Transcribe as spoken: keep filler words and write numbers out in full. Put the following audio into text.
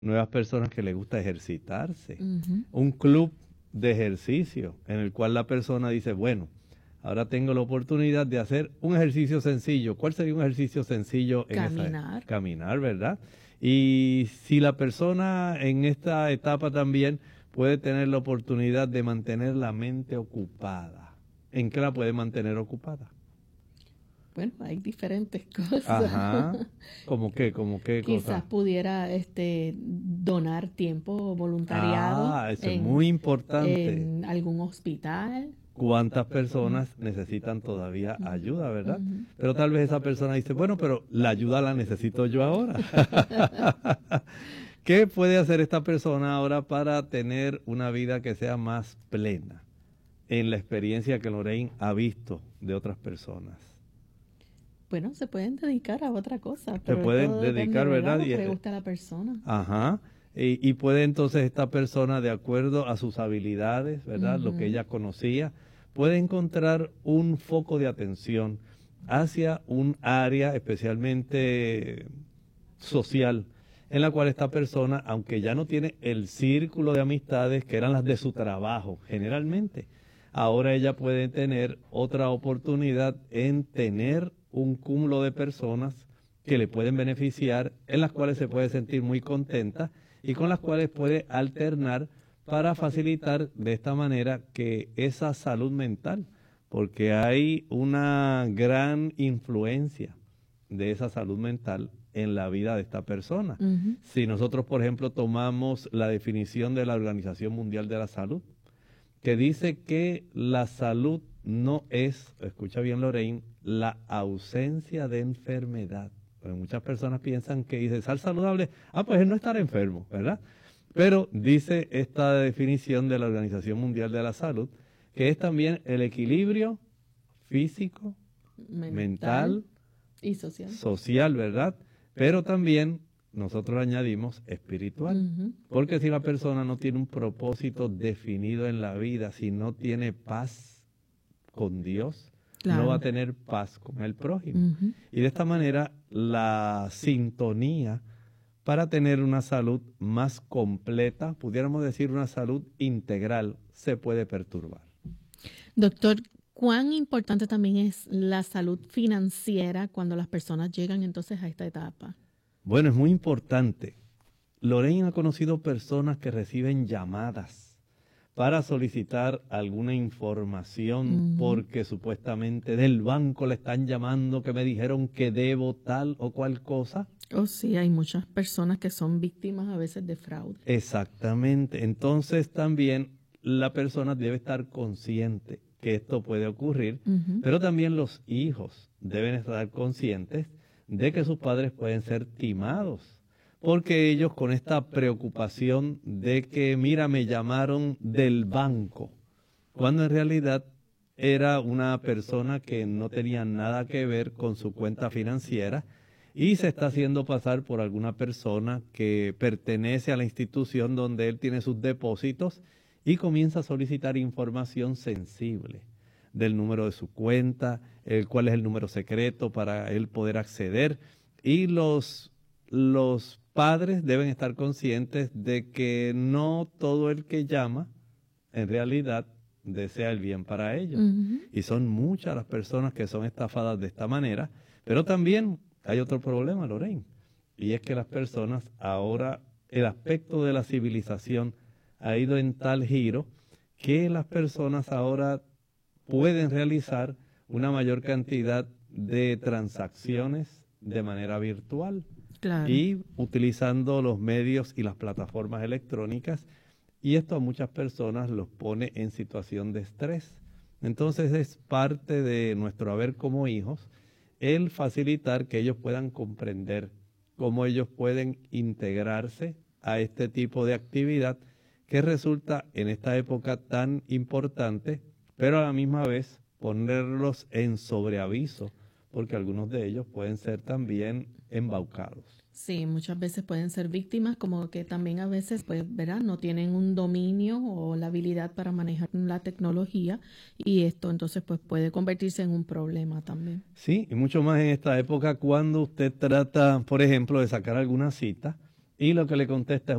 nuevas personas que les gusta ejercitarse, Uh-huh. un club de ejercicio en el cual la persona dice, bueno, ahora tengo la oportunidad de hacer un ejercicio sencillo. ¿Cuál sería un ejercicio sencillo en Caminar. esa? Caminar, ¿verdad? Y si la persona en esta etapa también puede tener la oportunidad de mantener la mente ocupada, ¿en qué la puede mantener ocupada? Bueno, hay diferentes cosas. Ajá. ¿Cómo qué? ¿Cómo qué Quizás cosa? pudiera este, donar tiempo voluntariado Ah, eso es en, muy importante. en algún hospital. ¿Cuántas personas necesitan todavía ayuda, verdad? Ujú. Pero tal vez esa persona dice, bueno, pero la ayuda la necesito yo ahora. ¿Qué puede hacer esta persona ahora para tener una vida que sea más plena en la experiencia que Lorraine ha visto de otras personas? Bueno, se pueden dedicar a otra cosa, Se pero pueden todo depende, dedicar, ¿verdad? ¿verdad? Lo Y, que le eh, gusta a la persona. Ajá. Y, y puede entonces esta persona, de acuerdo a sus habilidades, ¿verdad? Lo que Ujú. ella conocía, puede encontrar un foco de atención hacia un área especialmente social, en la cual esta persona, aunque ya no tiene el círculo de amistades que eran las de su trabajo, generalmente, ahora ella puede tener otra oportunidad en tener un cúmulo de personas que le pueden beneficiar, en las cuales se puede sentir muy contenta y con las cuales puede alternar para facilitar de esta manera que esa salud mental, porque hay una gran influencia de esa salud mental en la vida de esta persona. Ujú. Si nosotros, por ejemplo, tomamos la definición de la Organización Mundial de la Salud, que dice que la salud no es, escucha bien Lorraine, la ausencia de enfermedad. Porque muchas personas piensan que dice estar saludable, ah, pues es no estar enfermo, ¿verdad? Pero dice esta definición de la Organización Mundial de la Salud, que es también el equilibrio físico, Mental, mental, y social. social, ¿verdad? Pero también nosotros añadimos espiritual. Ujú. Porque si la persona no tiene un propósito definido en la vida, si no tiene paz con Dios, Claro. no va a tener paz con el prójimo. Ujú. Y de esta manera la sintonía para tener una salud más completa, pudiéramos decir una salud integral, se puede perturbar. Doctor, ¿cuán importante también es la salud financiera cuando las personas llegan entonces a esta etapa? Bueno, es muy importante. Lorraine ha conocido personas que reciben llamadas para solicitar alguna información Ujú. porque supuestamente del banco le están llamando que me dijeron que debo tal o cual cosa. Oh, sí, hay muchas personas que son víctimas a veces de fraude. Exactamente. Entonces también la persona debe estar consciente que esto puede ocurrir, Ujú. pero también los hijos deben estar conscientes de que sus padres pueden ser timados, porque ellos con esta preocupación de que, mira, me llamaron del banco, cuando en realidad era una persona que no tenía nada que ver con su cuenta financiera y se está haciendo pasar por alguna persona que pertenece a la institución donde él tiene sus depósitos y comienza a solicitar información sensible del número de su cuenta, el cuál es el número secreto para él poder acceder. Y los, los padres deben estar conscientes de que no todo el que llama en realidad desea el bien para ellos. Ujú. Y son muchas las personas que son estafadas de esta manera, pero también hay otro problema, Lorraine, y es que las personas ahora, el aspecto de la civilización ha ido en tal giro que las personas ahora pueden realizar una mayor cantidad de transacciones de manera virtual Claro. y utilizando los medios y las plataformas electrónicas, y esto a muchas personas los pone en situación de estrés. Entonces es parte de nuestro haber como hijos el facilitar que ellos puedan comprender cómo ellos pueden integrarse a este tipo de actividad que resulta en esta época tan importante, pero a la misma vez ponerlos en sobreaviso, porque algunos de ellos pueden ser también embaucados. Sí, muchas veces pueden ser víctimas, como que también a veces, pues, ¿verdad? No tienen un dominio o la habilidad para manejar la tecnología y esto entonces pues puede convertirse en un problema también. Sí, y mucho más en esta época cuando usted trata, por ejemplo, de sacar alguna cita Y lo que le contesta es